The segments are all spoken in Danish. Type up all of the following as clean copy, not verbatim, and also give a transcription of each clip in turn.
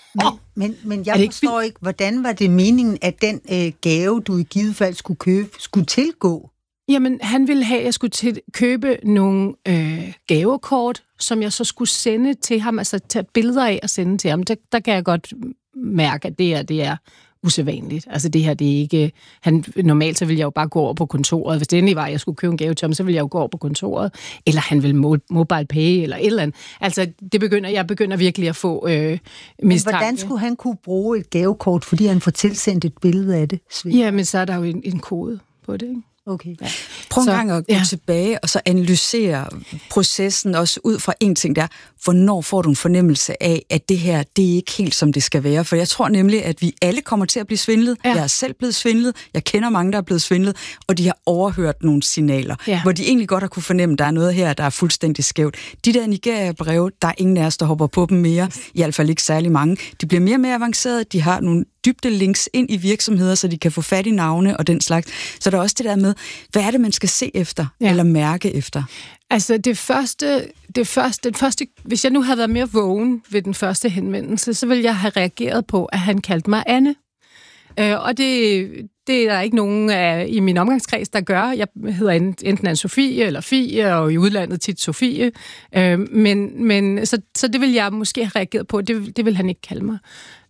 Men jeg forstår ikke, hvordan var det meningen, at den gave, du i givet fald skulle købe, skulle tilgå? Jamen, han ville have, at jeg skulle købe nogle gavekort, som jeg så skulle sende til ham, altså tage billeder af og sende til ham. Der kan jeg godt mærke, at det er usædvanligt. Altså det her, det er ikke... Normalt så ville jeg jo bare gå over på kontoret. Hvis det endelig var, at jeg skulle købe en gave til ham, så ville jeg jo gå over på kontoret. Eller han ville mobile pay, eller et eller andet. Altså, jeg begynder virkelig at få mistanke. Men hvordan skulle han kunne bruge et gavekort, fordi han får tilsendt et billede af det? Jamen, så er der jo en kode på det, ikke? Okay. Ja. Prøv en gang at gå tilbage og så analysere processen også ud fra en ting der. Hvornår får du en fornemmelse af, at det her, det er ikke helt som det skal være? For jeg tror nemlig, at vi alle kommer til at blive svindlet. Ja. Jeg er selv blevet svindlet. Jeg kender mange, der er blevet svindlet. Og de har overhørt nogle signaler, hvor de egentlig godt har kunne fornemme, at der er noget her, der er fuldstændig skævt. De der Nigeria-breve, der er ingen af os, der hopper på dem mere. I hvert fald ikke særlig mange. De bliver mere og mere avancerede. De har nogle dybde links ind i virksomheder, så de kan få fat i navne og den slags. Så der er også det der med, hvad er det, man skal se efter, eller mærke efter? Altså det første, hvis jeg nu havde været mere vågen ved den første henvendelse, så ville jeg have reageret på, at han kaldte mig Anne. Og det er der ikke nogen i min omgangskreds, der gør. Jeg hedder enten Anne-Sophie eller Fie, og i udlandet tit Sofie. Så det vil jeg måske have reageret på. Det vil han ikke kalde mig.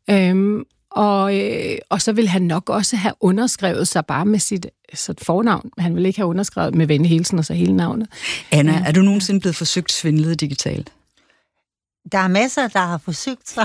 Og så vil han nok også have underskrevet sig bare med sit fornavn. Han vil ikke have underskrevet med venlig hilsen og så hele navnet. Anna, er du nogensinde blevet forsøgt svindlet digitalt? Der er masser, der har forsøgt sig,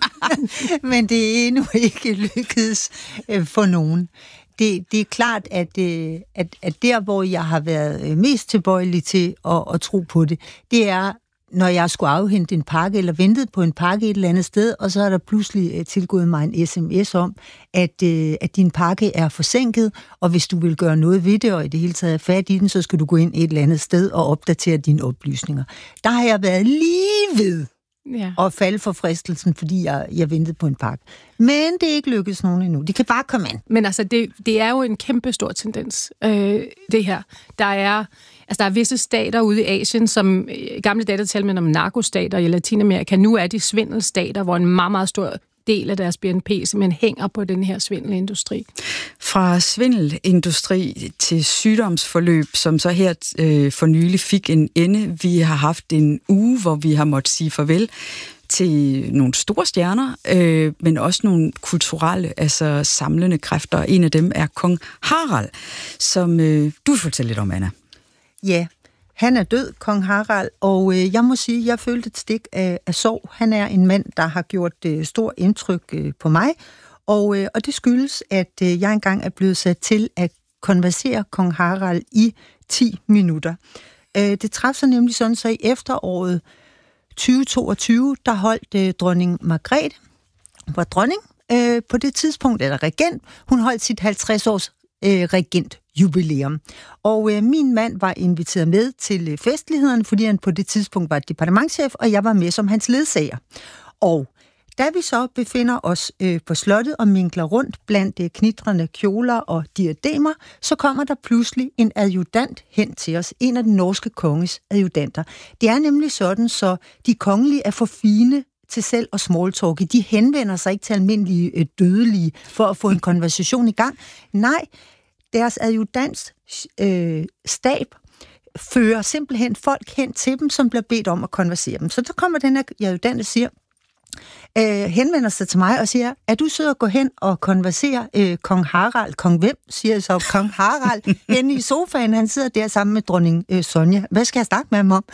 men det er endnu ikke lykkedes for nogen. Det er klart, at der, hvor jeg har været mest tilbøjelig til at tro på det, det er, når jeg skulle afhente en pakke, eller ventet på en pakke et eller andet sted, og så er der pludselig tilgået mig en sms om, at din pakke er forsinket, og hvis du vil gøre noget ved det, og i det hele taget fat i den, så skal du gå ind et eller andet sted og opdatere dine oplysninger. Der har jeg været lige ved at falde for fristelsen, fordi jeg ventede på en pakke. Men det er ikke lykkedes nogen endnu. De kan bare komme an. Men altså, det er jo en kæmpe stor tendens, det her. Der er visse stater ude i Asien, som i gamle dage talte man om narkostater i Latinamerika. Nu er de svindelstater, hvor en meget, meget stor del af deres BNP simpelthen hænger på den her svindelindustri. Fra svindelindustri til sygdomsforløb, som så her for nylig fik en ende. Vi har haft en uge, hvor vi har måttet sige farvel til nogle store stjerner, men også nogle kulturelle, altså samlende kræfter. En af dem er kong Harald, som du vil fortælle lidt om, Anna. Ja, han er død, kong Harald, og jeg må sige, at jeg følte et stik af sorg. Han er en mand, der har gjort stor indtryk på mig, og det skyldes, at jeg engang er blevet sat til at konversere kong Harald i 10 minutter. Det træffede sig nemlig sådan, så i efteråret 2022, der holdt dronning Margrethe, var dronning på det tidspunkt, eller regent, hun holdt sit 50-års regentjubilæum. Og min mand var inviteret med til festlighederne, fordi han på det tidspunkt var departementschef, og jeg var med som hans ledsager. Og da vi så befinder os på slottet og minkler rundt blandt knitrende kjoler og diademer, så kommer der pludselig en adjudant hen til os, en af den norske konges adjudanter. Det er nemlig sådan, så de kongelige er for fine til selv og smalltalke. De henvender sig ikke til almindelige dødelige for at få en konversation i gang. Nej, deres adjudants stab fører simpelthen folk hen til dem, som bliver bedt om at konversere dem. Så der kommer den her adjudant og siger, henvender sig til mig og siger, er du sød at gå hen og konversere kong Harald? Kong hvem? Siger jeg så. Kong Harald henne i sofaen. Han sidder der sammen med dronning Sonja. Hvad skal jeg snakke med ham om?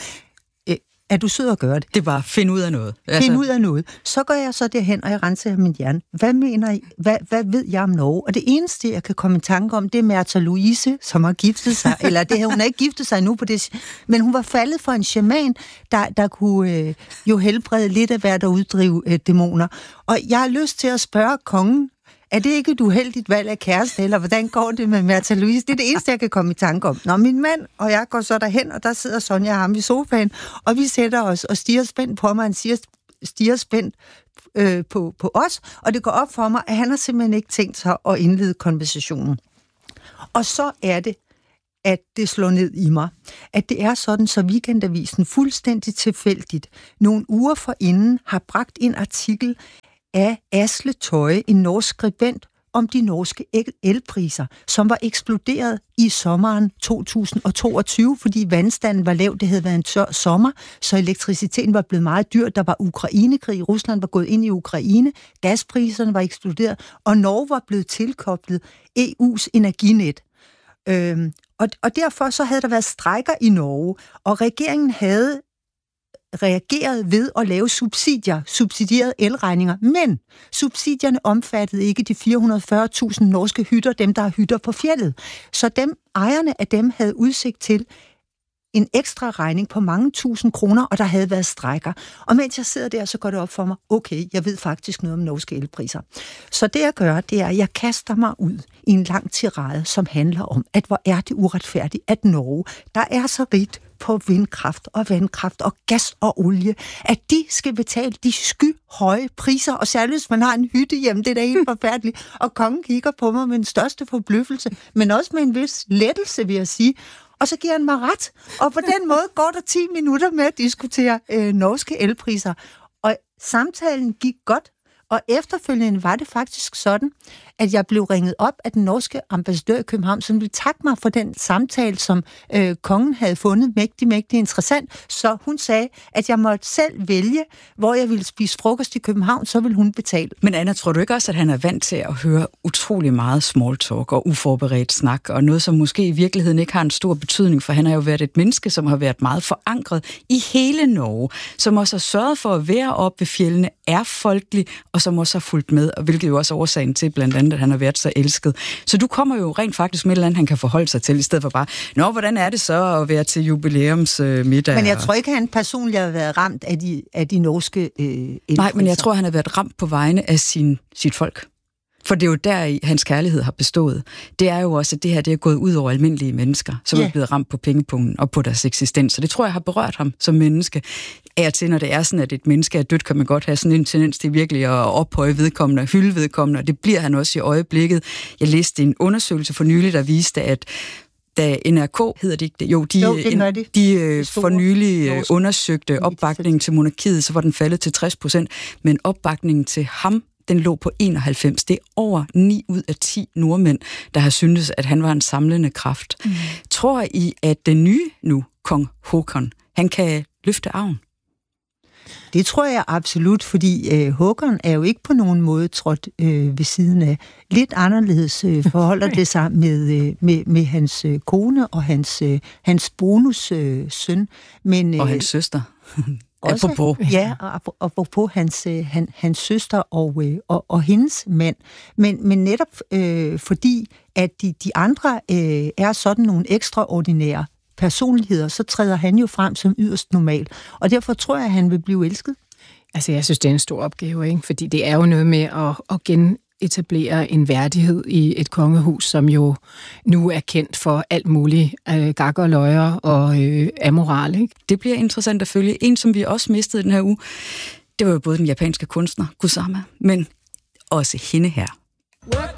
Er du sød at gøre det? Det er bare finde ud af noget. Finde ud af noget. Så går jeg så derhen, og jeg renser min hjerne. Hvad mener I? Hvad ved jeg om Norge? Og det eneste, jeg kan komme i tanke om, det er Märtha Louise, som har giftet sig. Eller det, hun har ikke giftet sig nu på det. Men hun var faldet for en shaman, der kunne jo helbrede lidt af hvert at uddrive dæmoner. Og jeg har lyst til at spørge kongen, er det ikke et uheldigt valg af kæreste, eller hvordan går det med Märtha Louise? Det er det eneste, jeg kan komme i tanke om. Når min mand og jeg går så derhen, og der sidder Sonja og ham i sofaen, og vi sætter os og stiger spændt på mig, han stiger spændt på os, og det går op for mig, at han har simpelthen ikke tænkt sig at indlede konversationen. Og så er det, at det slår ned i mig. At det er sådan, så Weekendavisen fuldstændig tilfældigt nogle uger forinden har bragt en artikel af Asle Tøje, en norsk skribent, om de norske elpriser, som var eksploderet i sommeren 2022, fordi vandstanden var lav. Det havde været en tør sommer, så elektriciteten var blevet meget dyr. Der var Ukrainekrig, Rusland var gået ind i Ukraine, gaspriserne var eksploderet, og Norge var blevet tilkoblet EU's energinet. Og derfor så havde der været strejker i Norge, og regeringen havde reageret ved at lave subsidierede elregninger, men subsidierne omfattede ikke de 440.000 norske hytter, dem der har hytter på fjeldet. Så ejerne af dem havde udsigt til en ekstra regning på mange tusind kroner, og der havde været strejker. Og mens jeg sidder der, så går det op for mig, okay, jeg ved faktisk noget om norske elpriser. Så det jeg gør, det er, at jeg kaster mig ud i en lang tirade, som handler om, at hvor er det uretfærdigt, at Norge, der er så rigt på vindkraft og vandkraft og gas og olie, at de skal betale de skyhøje priser, og særligt hvis man har en hytte hjemme, det er da helt forfærdeligt. Og kongen kigger på mig med den største forbløffelse, men også med en vis lettelse, vil jeg sige. Og så giver han mig ret. Og på den måde går der 10 minutter med at diskutere norske elpriser. Og samtalen gik godt, og efterfølgende var det faktisk sådan, at jeg blev ringet op af den norske ambassadør i København, som ville takke mig for den samtale, som kongen havde fundet mægtig interessant. Så hun sagde, at jeg måtte selv vælge, hvor jeg ville spise frokost i København, så ville hun betale. Men Anna, tror du ikke også, at han er vant til at høre utrolig meget small talk og uforberedt snak, og noget, som måske i virkeligheden ikke har en stor betydning, for han har jo været et menneske, som har været meget forankret i hele Norge, som også har sørget for at være oppe ved fjellene, er folkelig, og som også har fulgt med, og hvilket jo også er årsagen til, blandt andet, at han har været så elsket. Så du kommer jo rent faktisk med et eller andet, han kan forholde sig til, i stedet for bare, hvordan er det så at være til jubilæumsmiddag? Men jeg tror ikke, at han personligt har været ramt af de norske elpriser. Nej, men jeg tror, han har været ramt på vegne af sit folk. For det er jo der, hans kærlighed har bestået. Det er jo også, at det her det er gået ud over almindelige mennesker, som er blevet ramt på pengepungen og på deres eksistens. Så det tror jeg har berørt ham som menneske. Af til, når det er sådan, at et menneske er dødt, kan man godt have sådan en tendens til virkelig at ophøje vedkommende og hylde vedkommende, og det bliver han også i øjeblikket. Jeg læste en undersøgelse for nylig, der viste, at da NRK, hedder det ikke det? Jo, de for nylig undersøgte opbakningen til monarkiet, så var den faldet til 60%, men opbakningen til ham, den lå på 91. Det er over 9 ud af 10 nordmænd, der har syntes, at han var en samlende kraft. Tror I, at den nye nu, kong Håkon, han kan løfte arven? Det tror jeg absolut, fordi Håkon er jo ikke på nogen måde trådt ved siden af. Lidt anderledes forholder det sig med hans kone og hans bonussøn. Og hans søster. Også, apropos. Ja, og apropos hans søster og hendes mand. Men netop fordi, at de andre er sådan nogle ekstraordinære personligheder, så træder han jo frem som yderst normal. Og derfor tror jeg, at han vil blive elsket. Altså, jeg synes, det er en stor opgave, ikke? Fordi det er jo noget med at genetablere en værdighed i et kongehus, som jo nu er kendt for alt muligt gak og løjer og amoral, ikke? Det bliver interessant at følge. En, som vi også mistede den her uge, det var jo både den japanske kunstner Kusama, men også hende her.